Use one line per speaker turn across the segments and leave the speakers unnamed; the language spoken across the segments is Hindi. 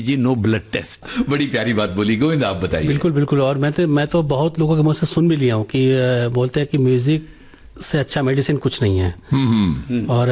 ECG, no blood test.
बड़ी प्यारी बात बोली। गोविंद, आप बताइए।
बिल्कुल बिल्कुल। और मैं तो बहुत लोगों के मुंह से सुन भी लिया हूँ कि बोलते हैं कि म्यूजिक से अच्छा मेडिसिन कुछ नहीं है। और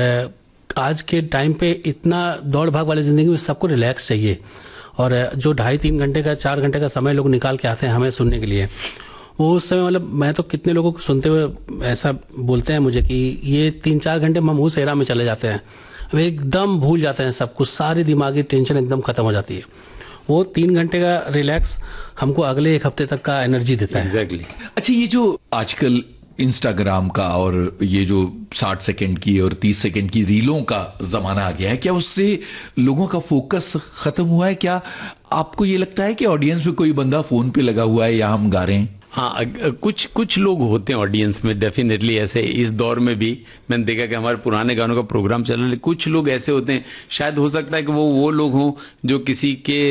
आज के टाइम पे इतना दौड़ भाग वाली जिंदगी में सबको रिलैक्स चाहिए, और जो 2.5-3 घंटे का 4 घंटे का समय लोग निकाल के आते हैं हमें सुनने के लिए, वो उस समय मतलब मैं तो कितने लोगों को सुनते हुए ऐसा बोलते हैं मुझे कि ये 3-4 घंटे हम मुंह सेरा में चले जाते हैं, वे एकदम भूल जाते हैं सब कुछ, सारी दिमागी टेंशन एकदम खत्म हो जाती है। वो 3 घंटे का रिलैक्स हमको अगले 1 हफ्ते तक का एनर्जी देता है।
एग्जैक्टली।
अच्छा, ये जो आजकल इंस्टाग्राम का और ये जो 60 सेकंड की और 30 सेकंड की रीलों का जमाना आ गया है, क्या उससे लोगों का फोकस खत्म हुआ है? क्या आपको ये लगता है कि ऑडियंस में कोई बंदा फोन पे लगा हुआ है या हम गा रहे हैं?
हाँ, कुछ लोग होते हैं ऑडियंस में, डेफिनेटली ऐसे। इस दौर में भी मैंने देखा कि हमारे पुराने गानों का प्रोग्राम चल रहा है, कुछ लोग ऐसे होते हैं, शायद हो सकता है कि वो लोग हों जो किसी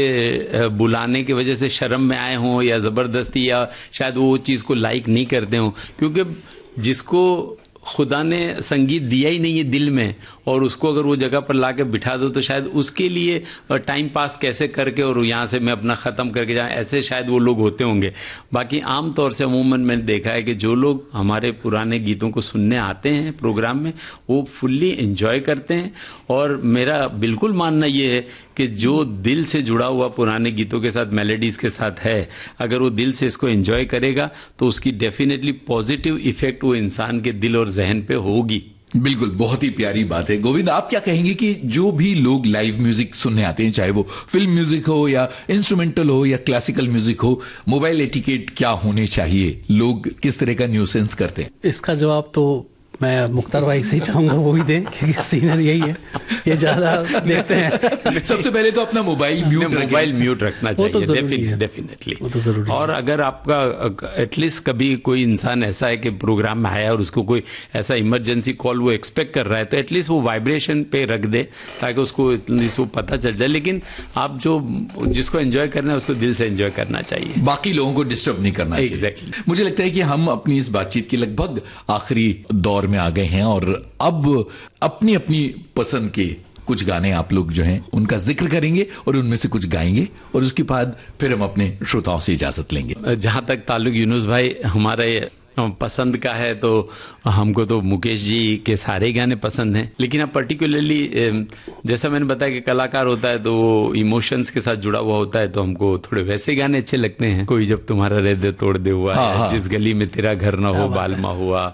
के बुलाने की वजह से शर्म में आए हों या जबरदस्ती, या शायद वो चीज़ को लाइक नहीं करते हों, क्योंकि जिसको खुदा ने संगीत दिया ही नहीं है दिल में, और उसको अगर वो जगह पर ला के बिठा दो तो शायद उसके लिए टाइम पास कैसे करके और यहाँ से मैं अपना ख़त्म करके जाऊँ, ऐसे शायद वो लोग होते होंगे। बाकी आम तौर से अमूमन मैंने देखा है कि जो लोग हमारे पुराने गीतों को सुनने आते हैं प्रोग्राम में, वो फुल्ली एंजॉय करते हैं। और मेरा बिल्कुल मानना ये है कि जो दिल से जुड़ा हुआ पुराने गीतों के साथ, मेलोडीज़ के साथ है, अगर वो दिल से इसको एंजॉय करेगा तो उसकी डेफिनेटली पॉजिटिव इफेक्ट वो इंसान के दिल और जहन पे होगी।
बिल्कुल, बहुत ही प्यारी बात है। गोविंद, आप क्या कहेंगे कि जो भी लोग लाइव म्यूजिक सुनने आते हैं, चाहे वो फिल्म म्यूजिक हो या इंस्ट्रूमेंटल हो या क्लासिकल म्यूजिक हो, मोबाइल एटिकेट क्या होने चाहिए? लोग किस तरह का न्यूसेंस करते हैं?
इसका जवाब तो मैं मुख्तार भाई से ही चाहूंगा वो भी दें, क्योंकि सीनियर यही है, ये ज्यादा देखते हैं।
सबसे पहले तो अपना मोबाइल
म्यूट रखना चाहिए, डेफिनेटली।
वो तो जरूरी है।
और अगर आपका एटलीस्ट कभी कोई इंसान ऐसा है कि प्रोग्राम में आया और उसको कोई ऐसा इमरजेंसी कॉल वो एक्सपेक्ट कर रहा है, तो एटलीस्ट वो वाइब्रेशन पे रख दे ताकि उसको एटलीस्ट वो पता चल जाए। लेकिन आप जिसको एंजॉय करना है उसको दिल से एंजॉय करना चाहिए,
बाकी लोगों को डिस्टर्ब नहीं करना चाहिए।
एग्जैक्टली।
मुझे लगता है कि हम अपनी इस बातचीत की लगभग आखिरी दौर में आ गए हैं, और अब अपनी अपनी पसंद के कुछ गाने आप लोग जो हैं उनका जिक्र करेंगे और उनमें से कुछ गाएंगे, और उसके बाद फिर हम अपने श्रोताओं से इजाजत लेंगे।
जहां तक ताल्लुक यूनुस भाई हमारे पसंद का है, तो हमको तो मुकेश जी के सारे गाने पसंद हैं। लेकिन अब पर्टिकुलरली जैसा मैंने बताया कि कलाकार होता है तो वो इमोशंस के साथ जुड़ा हुआ होता है, तो हमको थोड़े वैसे गाने अच्छे लगते हैं। कोई जब तुम्हारा रह दे तोड़ दे हुआ है, जिस गली में तेरा घर ना हो बालमा हुआ,